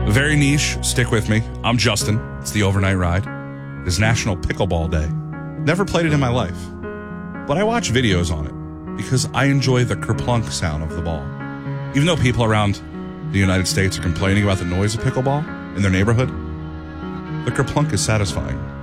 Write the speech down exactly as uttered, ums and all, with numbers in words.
Very niche, stick with me. I'm Justin. It's the Overnight Ride. It is National Pickleball Day. Never played it in my life, but I watch videos on it because I enjoy the kerplunk sound of the ball. Even though people around the United States are complaining about the noise of pickleball in their neighborhood, the kerplunk is satisfying.